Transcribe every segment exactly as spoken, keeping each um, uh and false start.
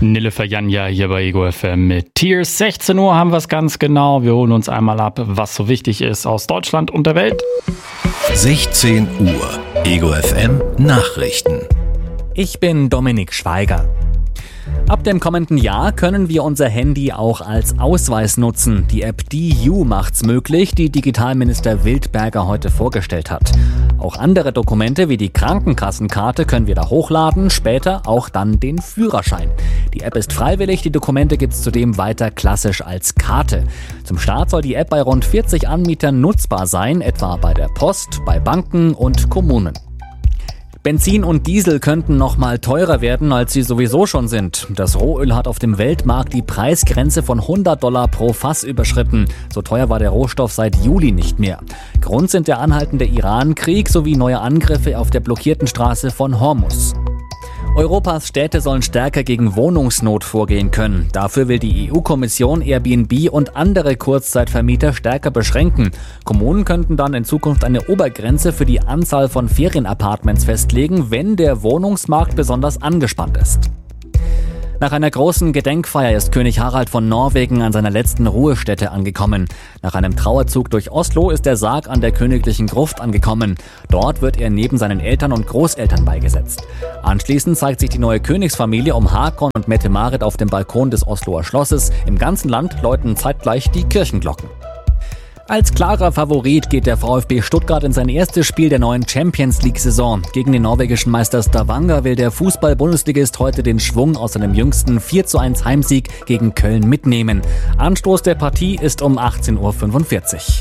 Nilüfer Janja hier bei Ego F M mit Tears. sechzehn Uhr haben wir es ganz genau. Wir holen uns einmal ab, was so wichtig ist aus Deutschland und der Welt. sechzehn Uhr, Ego F M Nachrichten. Ich bin Dominik Schweiger. Ab dem kommenden Jahr können wir unser Handy auch als Ausweis nutzen. Die App D U macht's möglich, die Digitalminister Wildberger heute vorgestellt hat. Auch andere Dokumente wie die Krankenkassenkarte können wir da hochladen, später auch dann den Führerschein. Die App ist freiwillig, die Dokumente gibt's zudem weiter klassisch als Karte. Zum Start soll die App bei rund vierzig Anbietern nutzbar sein, etwa bei der Post, bei Banken und Kommunen. Benzin und Diesel könnten noch mal teurer werden, als sie sowieso schon sind. Das Rohöl hat auf dem Weltmarkt die Preisgrenze von hundert Dollar pro Fass überschritten. So teuer war der Rohstoff seit Juli nicht mehr. Grund sind der anhaltende Iran-Krieg sowie neue Angriffe auf der blockierten Straße von Hormuz. Europas Städte sollen stärker gegen Wohnungsnot vorgehen können. Dafür will die E U-Kommission Airbnb und andere Kurzzeitvermieter stärker beschränken. Kommunen könnten dann in Zukunft eine Obergrenze für die Anzahl von Ferienapartments festlegen, wenn der Wohnungsmarkt besonders angespannt ist. Nach einer großen Gedenkfeier ist König Harald von Norwegen an seiner letzten Ruhestätte angekommen. Nach einem Trauerzug durch Oslo ist der Sarg an der königlichen Gruft angekommen. Dort wird er neben seinen Eltern und Großeltern beigesetzt. Anschließend zeigt sich die neue Königsfamilie um Hakon und Mette-Marit auf dem Balkon des Osloer Schlosses. Im ganzen Land läuten zeitgleich die Kirchenglocken. Als klarer Favorit geht der VfB Stuttgart in sein erstes Spiel der neuen Champions-League-Saison. Gegen den norwegischen Meister Stavanger will der Fußball-Bundesligist heute den Schwung aus seinem jüngsten vier zu eins Heimsieg gegen Köln mitnehmen. Anstoß der Partie ist um achtzehn Uhr fünfundvierzig.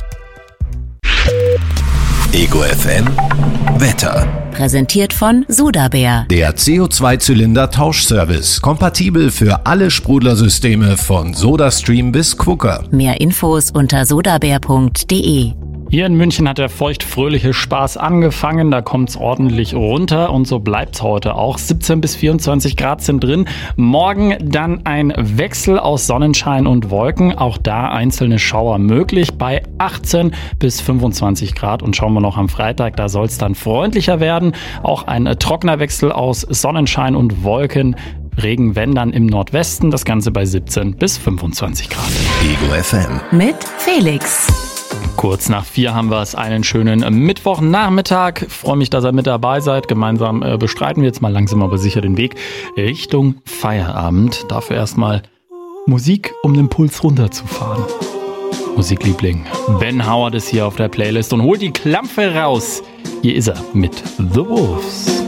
Ego F M Wetter. Präsentiert von Sodabär. Der C O zwei Zylinder Tauschservice. Kompatibel für alle Sprudlersysteme von SodaStream bis Quooker. Mehr Infos unter sodabär punkt de. Hier in München hat der feuchtfröhliche Spaß angefangen, da kommt es ordentlich runter und so bleibt es heute auch. siebzehn bis vierundzwanzig Grad sind drin. Morgen dann ein Wechsel aus Sonnenschein und Wolken, auch da einzelne Schauer möglich bei achtzehn bis fünfundzwanzig Grad. Und schauen wir noch am Freitag, da soll es dann freundlicher werden. Auch ein trockener Wechsel aus Sonnenschein und Wolken. Regen, wenn dann im Nordwesten, das Ganze bei siebzehn bis fünfundzwanzig Grad. Ego F M mit Felix. Kurz nach vier haben wir es, einen schönen Mittwochnachmittag. Freue mich, dass ihr mit dabei seid. Gemeinsam äh, bestreiten wir jetzt mal langsam aber sicher den Weg Richtung Feierabend. Dafür erstmal Musik, um den Puls runterzufahren. Musikliebling Ben Howard ist hier auf der Playlist und holt die Klampfe raus. Hier ist er mit The Wolves.